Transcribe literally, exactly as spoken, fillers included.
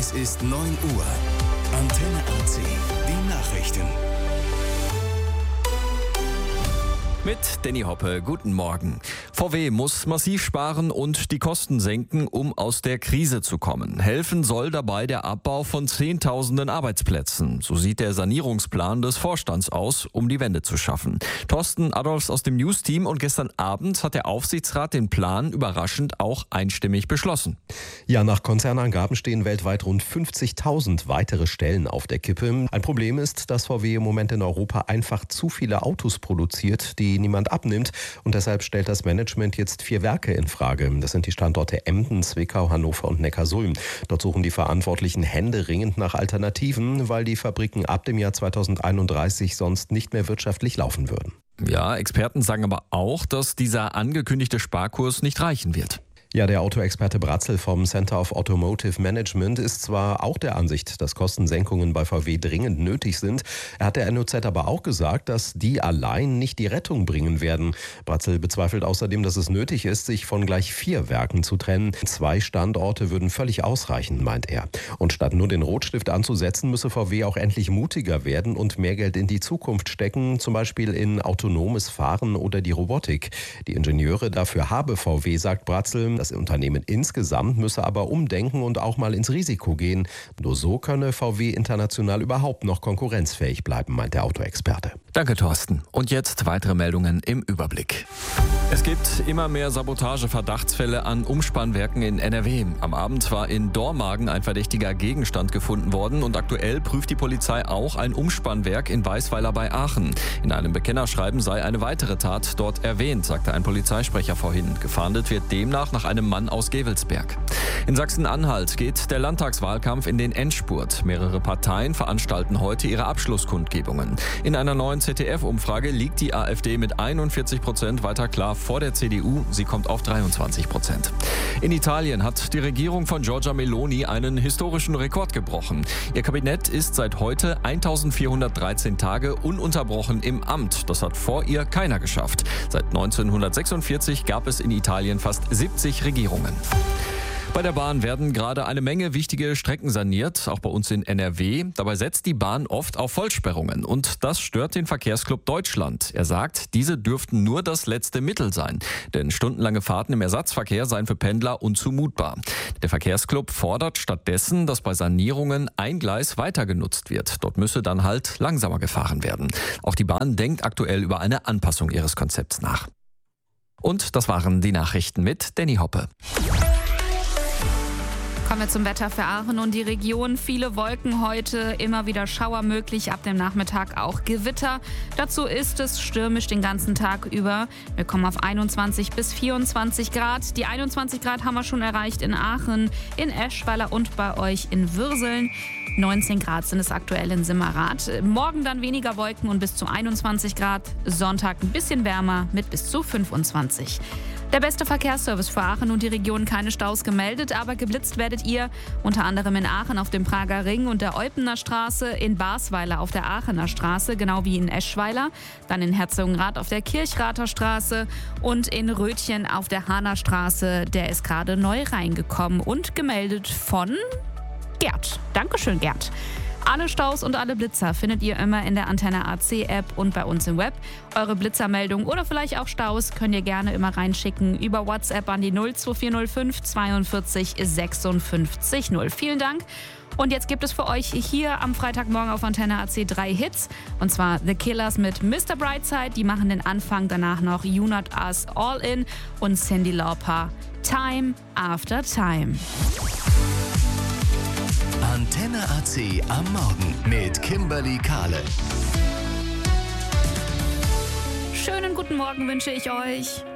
Es ist neun Uhr. Antenne A C, die Nachrichten. Mit Danny Hoppe, guten Morgen. V W muss massiv sparen und die Kosten senken, um aus der Krise zu kommen. Helfen soll dabei der Abbau von Zehntausenden Arbeitsplätzen. So sieht der Sanierungsplan des Vorstands aus, um die Wende zu schaffen. Thorsten Adolfs aus dem News-Team, und gestern Abend hat der Aufsichtsrat den Plan überraschend auch einstimmig beschlossen. Ja, nach Konzernangaben stehen weltweit rund fünfzigtausend weitere Stellen auf der Kippe. Ein Problem ist, dass V W im Moment in Europa einfach zu viele Autos produziert, die niemand abnimmt, und deshalb stellt das Management jetzt vier Werke in Frage. Das sind die Standorte Emden, Zwickau, Hannover und Neckarsulm. Dort suchen die Verantwortlichen händeringend nach Alternativen, weil die Fabriken ab dem Jahr zweitausendeinunddreißig sonst nicht mehr wirtschaftlich laufen würden. Ja, Experten sagen aber auch, dass dieser angekündigte Sparkurs nicht reichen wird. Ja, der Autoexperte Bratzel vom Center of Automotive Management ist zwar auch der Ansicht, dass Kostensenkungen bei V W dringend nötig sind. Er hat der N O Z aber auch gesagt, dass die allein nicht die Rettung bringen werden. Bratzel bezweifelt außerdem, dass es nötig ist, sich von gleich vier Werken zu trennen. Zwei Standorte würden völlig ausreichen, meint er. Und statt nur den Rotstift anzusetzen, müsse V W auch endlich mutiger werden und mehr Geld in die Zukunft stecken, zum Beispiel in autonomes Fahren oder die Robotik. Die Ingenieure dafür habe V W, sagt Bratzel. Das Unternehmen insgesamt müsse aber umdenken und auch mal ins Risiko gehen. Nur so könne V W international überhaupt noch konkurrenzfähig bleiben, meint der Autoexperte. Danke, Thorsten. Und jetzt weitere Meldungen im Überblick. Es gibt immer mehr Sabotage-Verdachtsfälle an Umspannwerken in N R W. Am Abend war in Dormagen ein verdächtiger Gegenstand gefunden worden, und aktuell prüft die Polizei auch ein Umspannwerk in Weißweiler bei Aachen. In einem Bekennerschreiben sei eine weitere Tat dort erwähnt, sagte ein Polizeisprecher vorhin. Gefahndet wird demnach nach einem Mann aus Gevelsberg. In Sachsen-Anhalt geht der Landtagswahlkampf in den Endspurt. Mehrere Parteien veranstalten heute ihre Abschlusskundgebungen. In einer neuen Z D F-Umfrage liegt die AfD mit einundvierzig Prozent weiter klar vor der C D U. Sie kommt auf dreiundzwanzig Prozent. In Italien hat die Regierung von Giorgia Meloni einen historischen Rekord gebrochen. Ihr Kabinett ist seit heute eintausendvierhundertdreizehn Tage ununterbrochen im Amt. Das hat vor ihr keiner geschafft. Seit neunzehnhundertsechsundvierzig gab es in Italien fast siebzig Regierungen. Bei der Bahn werden gerade eine Menge wichtige Strecken saniert, auch bei uns in N R W. Dabei setzt die Bahn oft auf Vollsperrungen, und das stört den Verkehrsclub Deutschland. Er sagt, diese dürften nur das letzte Mittel sein, denn stundenlange Fahrten im Ersatzverkehr seien für Pendler unzumutbar. Der Verkehrsclub fordert stattdessen, dass bei Sanierungen ein Gleis weiter genutzt wird. Dort müsse dann halt langsamer gefahren werden. Auch die Bahn denkt aktuell über eine Anpassung ihres Konzepts nach. Und das waren die Nachrichten mit Danny Hoppe. Kommen wir zum Wetter für Aachen und die Region. Viele Wolken heute, immer wieder Schauer möglich, ab dem Nachmittag auch Gewitter. Dazu ist es stürmisch den ganzen Tag über. Wir kommen auf einundzwanzig bis vierundzwanzig Grad. Die einundzwanzig Grad haben wir schon erreicht in Aachen, in Eschweiler und bei euch in Würseln. neunzehn Grad sind es aktuell in Simmerath. Morgen dann weniger Wolken und bis zu einundzwanzig Grad. Sonntag ein bisschen wärmer mit bis zu fünfundzwanzig. Der beste Verkehrsservice für Aachen und die Region, keine Staus gemeldet, aber geblitzt werdet ihr unter anderem in Aachen auf dem Prager Ring und der Eupener Straße, in Basweiler auf der Aachener Straße, genau wie in Eschweiler, dann in Herzogenrath auf der Kirchrather Straße und in Rötchen auf der Hahner Straße. Der ist gerade neu reingekommen und gemeldet von Gerd. Dankeschön, Gerd. Alle Staus und alle Blitzer findet ihr immer in der Antenne A C App und bei uns im Web. Eure Blitzermeldung oder vielleicht auch Staus könnt ihr gerne immer reinschicken über WhatsApp an die null zwei vier null fünf zweiundvierzig sechsundfünfzig null. Vielen Dank. Und jetzt gibt es für euch hier am Freitagmorgen auf Antenne A C drei Hits. Und zwar The Killers mit Mister Brightside. Die machen den Anfang, danach noch You Not Us All In und Cyndi Lauper Time After Time. Antenne A C am Morgen mit Kimberly Kahle. Schönen guten Morgen wünsche ich euch.